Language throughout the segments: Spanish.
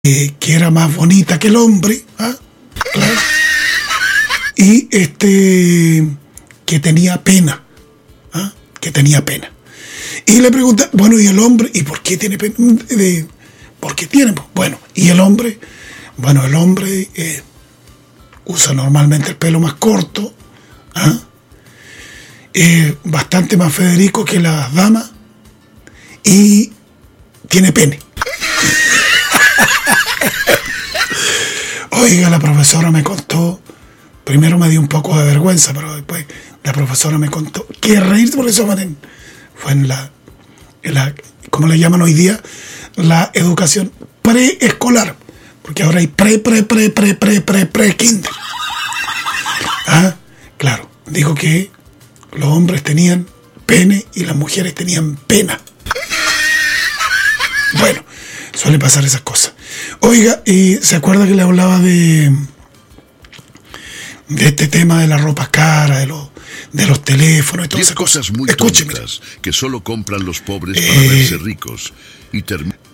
que era más bonita que el hombre, ¿ah? Claro. Y que tenía pena, ¿ah? Que tenía pena. Y le pregunta, bueno, ¿y el hombre? ¿Y por qué tiene pena? ¿Por qué tiene? Bueno, ¿y el hombre? Bueno, el hombre usa normalmente el pelo más corto, ¿ah? Bastante más Federico que las damas, y tiene pene. Oiga, la profesora me contó, primero me dio un poco de vergüenza, pero después la profesora me contó que reírse por eso fue en la ¿cómo le llaman hoy día? La educación preescolar, porque ahora hay pre-kinder. Ah, claro, dijo que los hombres tenían pene y las mujeres tenían pena. Bueno, suele pasar esas cosas. Oiga, ¿se acuerda que le hablaba de este tema de la ropa cara, de los teléfonos y todo eso? 10 cosas muy tontas que solo compran los pobres para verse ricos y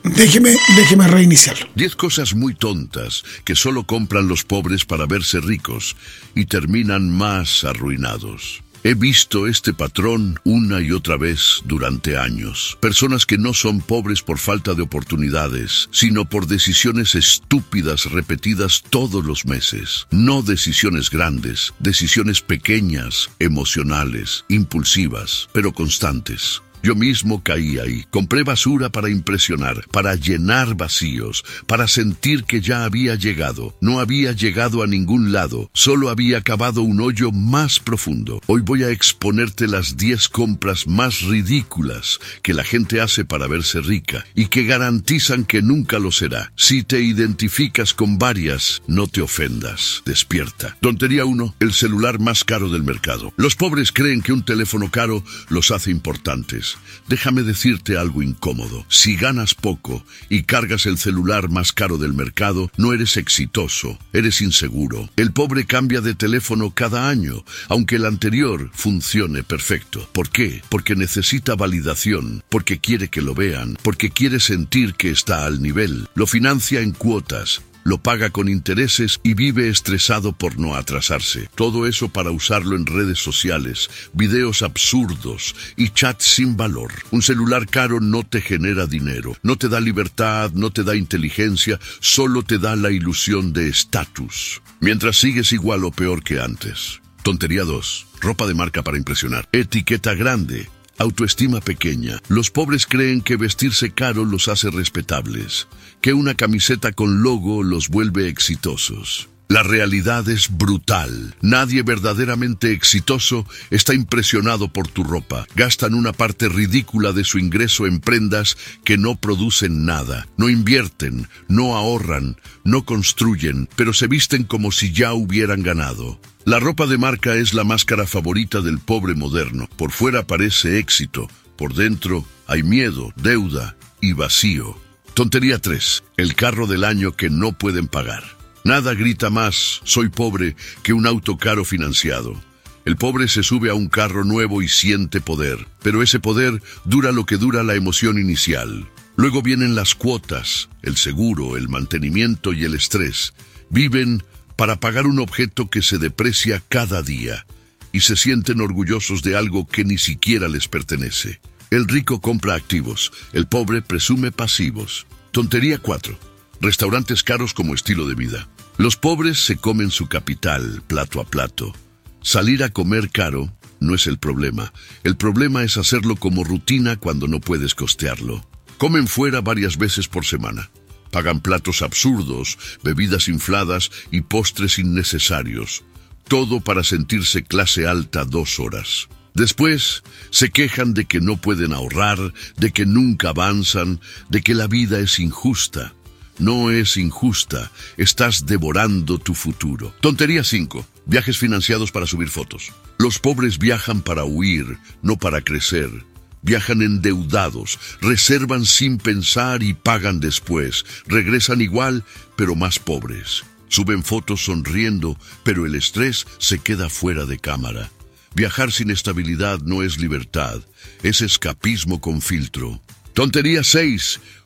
Déjeme reiniciarlo. 10 cosas muy tontas que solo compran los pobres para verse ricos y terminan más arruinados. He visto este patrón una y otra vez durante años. Personas que no son pobres por falta de oportunidades, sino por decisiones estúpidas repetidas todos los meses. No decisiones grandes, decisiones pequeñas, emocionales, impulsivas, pero constantes. Yo mismo caí ahí. Compré basura para impresionar, para llenar vacíos, para sentir que ya había llegado. No había llegado a ningún lado, solo había cavado un hoyo más profundo. Hoy voy a exponerte las 10 compras más ridículas que la gente hace para verse rica y que garantizan que nunca lo será. Si te identificas con varias, no te ofendas. Despierta. Tontería 1. El celular más caro del mercado. Los pobres creen que un teléfono caro los hace importantes. Déjame decirte algo incómodo. Si ganas poco y cargas el celular más caro del mercado, no eres exitoso, eres inseguro. El pobre cambia de teléfono cada año, aunque el anterior funcione perfecto. ¿Por qué? Porque necesita validación, porque quiere que lo vean, porque quiere sentir que está al nivel. Lo financia en cuotas, lo paga con intereses y vive estresado por no atrasarse. Todo eso para usarlo en redes sociales, videos absurdos y chats sin valor. Un celular caro no te genera dinero, no te da libertad, no te da inteligencia, solo te da la ilusión de estatus, mientras sigues igual o peor que antes. Tontería 2. Ropa de marca para impresionar. Etiqueta grande. Autoestima pequeña. Los pobres creen que vestirse caro los hace respetables, que una camiseta con logo los vuelve exitosos. La realidad es brutal. Nadie verdaderamente exitoso está impresionado por tu ropa. Gastan una parte ridícula de su ingreso en prendas que no producen nada. No invierten, no ahorran, no construyen, pero se visten como si ya hubieran ganado. La ropa de marca es la máscara favorita del pobre moderno. Por fuera parece éxito, por dentro hay miedo, deuda y vacío. Tontería 3. El carro del año que no pueden pagar. Nada grita más, soy pobre, que un auto caro financiado. El pobre se sube a un carro nuevo y siente poder, pero ese poder dura lo que dura la emoción inicial. Luego vienen las cuotas, el seguro, el mantenimiento y el estrés. Viven para pagar un objeto que se deprecia cada día y se sienten orgullosos de algo que ni siquiera les pertenece. El rico compra activos, el pobre presume pasivos. Tontería 4. Restaurantes caros como estilo de vida. Los pobres se comen su capital, plato a plato. Salir a comer caro no es el problema. El problema es hacerlo como rutina cuando no puedes costearlo. Comen fuera varias veces por semana. Pagan platos absurdos, bebidas infladas y postres innecesarios. Todo para sentirse clase alta 2 horas. Después, se quejan de que no pueden ahorrar, de que nunca avanzan, de que la vida es injusta. No es injusta, estás devorando tu futuro. Tontería 5. Viajes financiados para subir fotos. Los pobres viajan para huir, no para crecer. Viajan endeudados, reservan sin pensar y pagan después. Regresan igual, pero más pobres. Suben fotos sonriendo, pero el estrés se queda fuera de cámara. Viajar sin estabilidad no es libertad, es escapismo con filtro. Tontería 6.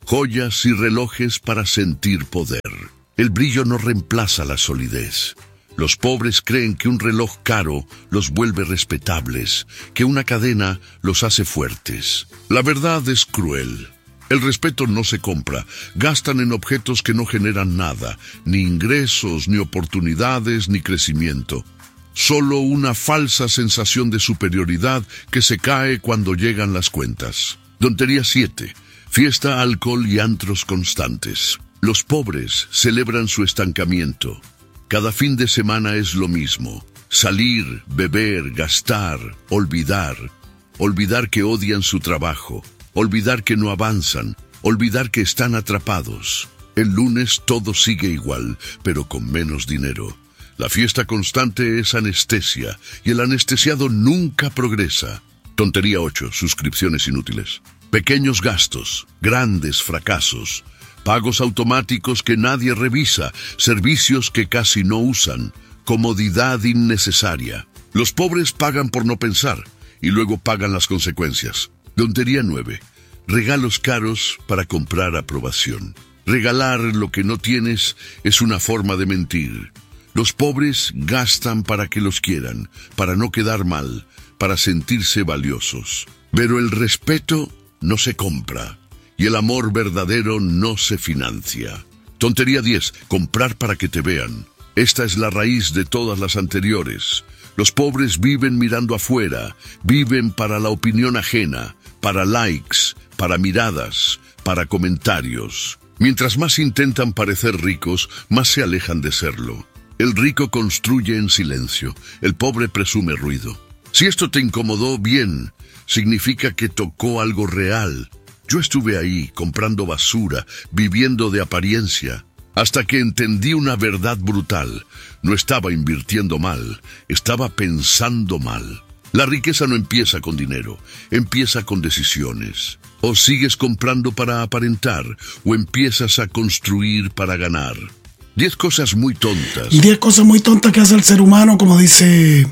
joyas y relojes para sentir poder. El brillo no reemplaza la solidez. Los pobres creen que un reloj caro los vuelve respetables, que una cadena los hace fuertes. La verdad es cruel. El respeto no se compra. Gastan en objetos que no generan nada, ni ingresos, ni oportunidades, ni crecimiento. Solo una falsa sensación de superioridad que se cae cuando llegan las cuentas. Tontería 7. Fiesta, alcohol y antros constantes. Los pobres celebran su estancamiento. Cada fin de semana es lo mismo. Salir, beber, gastar, olvidar. Olvidar que odian su trabajo. Olvidar que no avanzan. Olvidar que están atrapados. El lunes todo sigue igual, pero con menos dinero. La fiesta constante es anestesia, y el anestesiado nunca progresa. Tontería 8. Suscripciones inútiles. Pequeños gastos, grandes fracasos. Pagos automáticos que nadie revisa, servicios que casi no usan, comodidad innecesaria. Los pobres pagan por no pensar, y luego pagan las consecuencias. Tontería 9. Regalos caros para comprar aprobación. Regalar lo que no tienes es una forma de mentir. Los pobres gastan para que los quieran, para no quedar mal, para sentirse valiosos. Pero el respeto no se compra. Y el amor verdadero no se financia. Tontería 10. Comprar para que te vean. Esta es la raíz de todas las anteriores. Los pobres viven mirando afuera, viven para la opinión ajena, para likes, para miradas, para comentarios. Mientras más intentan parecer ricos, más se alejan de serlo. El rico construye en silencio, el pobre presume ruido. Si esto te incomodó, bien, significa que tocó algo real. Yo estuve ahí, comprando basura, viviendo de apariencia, hasta que entendí una verdad brutal. No estaba invirtiendo mal, estaba pensando mal. La riqueza no empieza con dinero, empieza con decisiones. O sigues comprando para aparentar, o empiezas a construir para ganar. 10 cosas muy tontas. 10 cosas muy tontas que hace el ser humano, como dice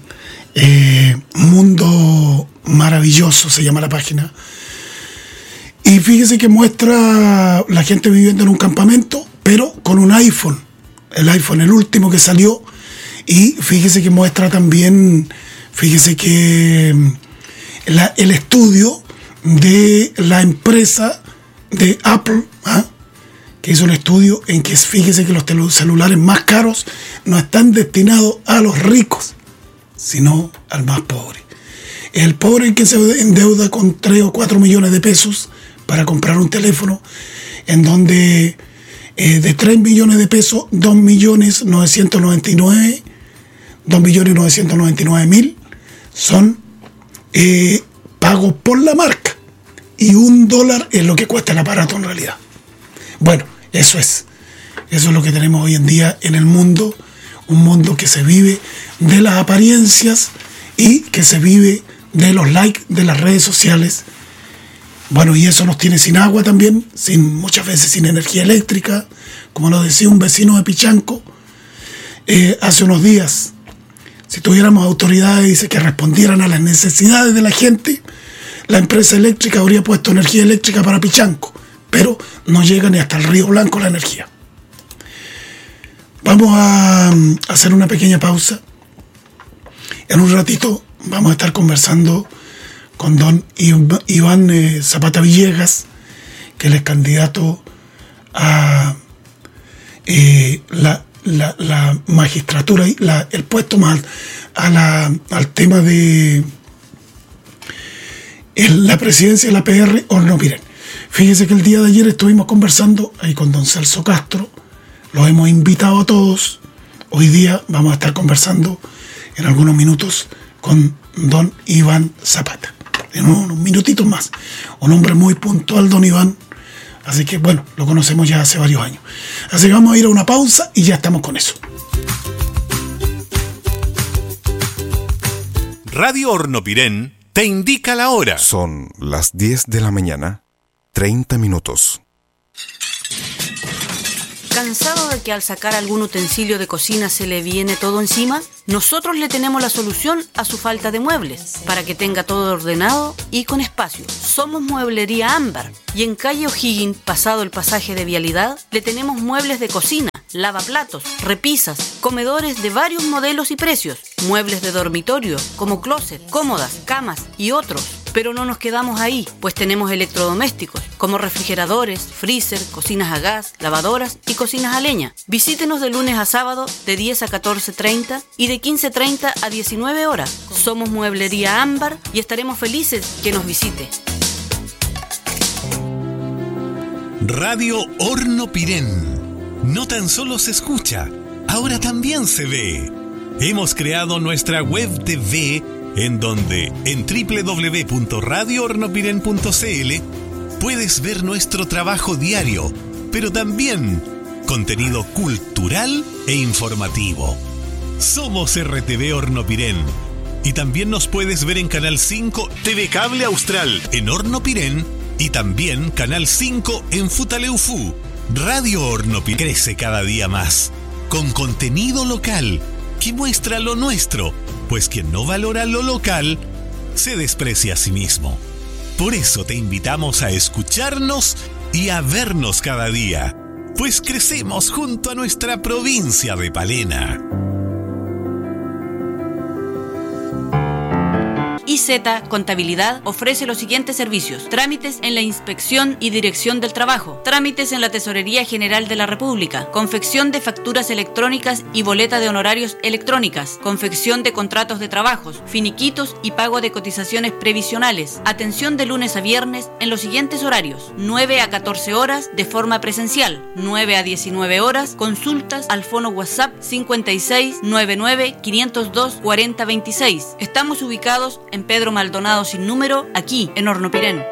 Mundo Maravilloso, se llama la página. Y fíjese que muestra la gente viviendo en un campamento, pero con un iPhone. El iPhone, el último que salió. Y fíjese que muestra también, fíjese que el estudio de la empresa de Apple, que hizo un estudio en que fíjese que los celulares más caros no están destinados a los ricos, sino al más pobre. El pobre el que se endeuda con 3 o 4 millones de pesos para comprar un teléfono, en donde de 3 millones de pesos, 2.999.000 son pagos por la marca, y $1 es lo que cuesta el aparato en realidad. Bueno, eso es lo que tenemos hoy en día en el mundo, un mundo que se vive de las apariencias y que se vive de los likes de las redes sociales. Bueno, y eso nos tiene sin agua también, muchas veces sin energía eléctrica, como nos decía un vecino de Pichanco hace unos días. Si tuviéramos autoridades, dice, que respondieran a las necesidades de la gente, la empresa eléctrica habría puesto energía eléctrica para Pichanco, pero no llega ni hasta el Río Blanco la energía. Vamos a hacer una pequeña pausa. En un ratito vamos a estar conversando con don Iván Zapata Villegas, que él es candidato a la magistratura, el puesto más al tema de la presidencia de la PR. O no, miren, fíjense que el día de ayer estuvimos conversando ahí con don Celso Castro, los hemos invitado a todos. Hoy día vamos a estar conversando en algunos minutos con don Iván Zapata, en unos minutitos más. Un hombre muy puntual, don Iván, así que bueno, lo conocemos ya hace varios años. Así que vamos a ir a una pausa y ya estamos con eso. Radio Hornopirén te indica la hora. Son las 10 de la mañana, 30 minutos. pensado de que al sacar algún utensilio de cocina se le viene todo encima? Nosotros le tenemos la solución a su falta de muebles, para que tenga todo ordenado y con espacio. Somos Mueblería Ámbar y en calle O'Higgins, pasado el pasaje de vialidad, le tenemos muebles de cocina, lavaplatos, repisas, comedores de varios modelos y precios, muebles de dormitorio como closet, cómodas, camas y otros. Pero no nos quedamos ahí, pues tenemos electrodomésticos como refrigeradores, freezer, cocinas a gas, lavadoras y cocinas a leña. Visítenos de lunes a sábado de 10 a 14:30 y de 15:30 a 19 horas. Somos Mueblería Ámbar y estaremos felices que nos visite. Radio Horno Pirén. No tan solo se escucha, ahora también se ve. Hemos creado nuestra web TV en donde en www.radiohornopiren.cl puedes ver nuestro trabajo diario, pero también contenido cultural e informativo. Somos RTV Hornopirén y también nos puedes ver en Canal 5 TV Cable Austral en Hornopirén y también Canal 5 en Futaleufú. Radio Hornopirén crece cada día más, con contenido local que muestra lo nuestro, pues quien no valora lo local se desprecia a sí mismo. Por eso te invitamos a escucharnos y a vernos cada día, pues crecemos junto a nuestra provincia de Palena. IZ Contabilidad ofrece los siguientes servicios: trámites en la Inspección y Dirección del Trabajo, trámites en la Tesorería General de la República, confección de facturas electrónicas y boleta de honorarios electrónicas, confección de contratos de trabajos, finiquitos y pago de cotizaciones previsionales. Atención de lunes a viernes en los siguientes horarios: 9 a 14 horas de forma presencial, 9 a 19 horas, consultas al fono WhatsApp 56 99 502 40 26. Estamos ubicados en Pedro Maldonado sin número, aquí en Hornopirén.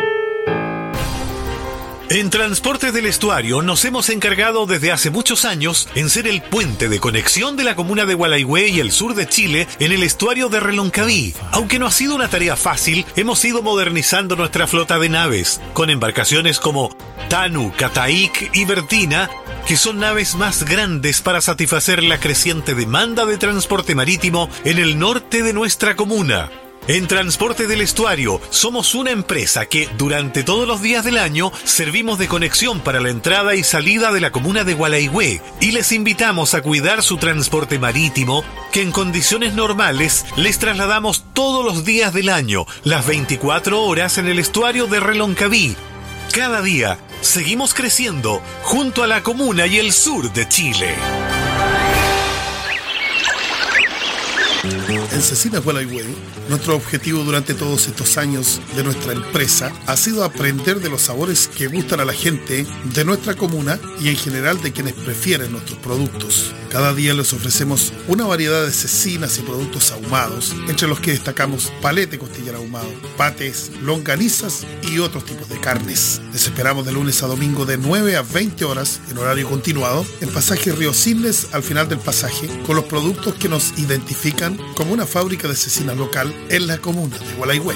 En Transportes del Estuario nos hemos encargado desde hace muchos años en ser el puente de conexión de la comuna de Gualeguay y el sur de Chile en el estuario de Reloncaví. Aunque no ha sido una tarea fácil, hemos ido modernizando nuestra flota de naves, con embarcaciones como Tanu, Cataic y Bertina, que son naves más grandes para satisfacer la creciente demanda de transporte marítimo en el norte de nuestra comuna. En Transporte del Estuario somos una empresa que durante todos los días del año servimos de conexión para la entrada y salida de la comuna de Gualeguay y les invitamos a cuidar su transporte marítimo, que en condiciones normales les trasladamos todos los días del año, las 24 horas en el estuario de Reloncaví. Cada día seguimos creciendo junto a la comuna y el sur de Chile. En Cecinas Gualeguay, nuestro objetivo durante todos estos años de nuestra empresa ha sido aprender de los sabores que gustan a la gente de nuestra comuna y en general de quienes prefieren nuestros productos. Cada día les ofrecemos una variedad de cecinas y productos ahumados, entre los que destacamos palete costillar ahumado, patés, longanizas y otros tipos de carnes. Les esperamos de lunes a domingo de 9 a 20 horas en horario continuado en pasaje Río Cisnes, al final del pasaje, con los productos que nos identifican como una fábrica de cecina local en la comuna de Gualeguay.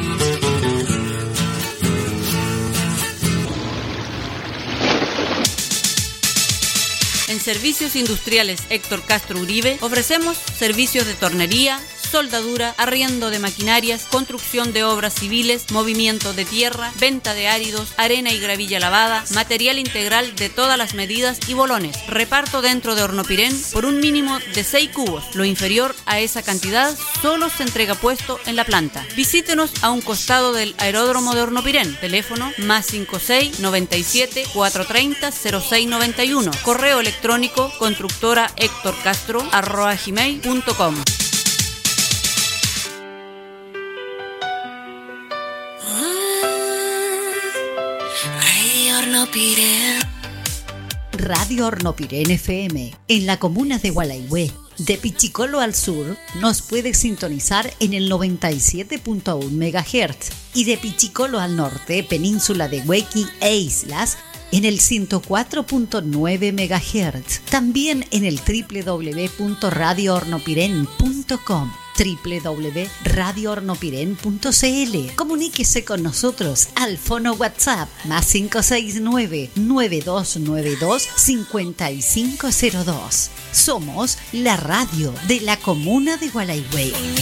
En Servicios Industriales Héctor Castro Uribe ofrecemos servicios de tornería, soldadura, arriendo de maquinarias, construcción de obras civiles, movimiento de tierra, venta de áridos, arena y gravilla lavada, material integral de todas las medidas y bolones. Reparto dentro de Hornopirén por un mínimo de 6 cubos. Lo inferior a esa cantidad solo se entrega puesto en la planta. Visítenos a un costado del aeródromo de Hornopirén. Teléfono +56 97 430 0691. Correo electrónico constructorahectorcastro@gmail.com. Radio Hornopirén FM, en la comuna de Gualeguay. De Pichicolo al sur, nos puedes sintonizar en el 97.1 MHz y de Pichicolo al norte, península de Huequi e islas, en el 104.9 MHz. También en el www.radiohornopirén.com. www.radiohornopiren.cl. Comuníquese con nosotros al fono WhatsApp +569 9292 5502. Somos la radio de la comuna de Gualeguay.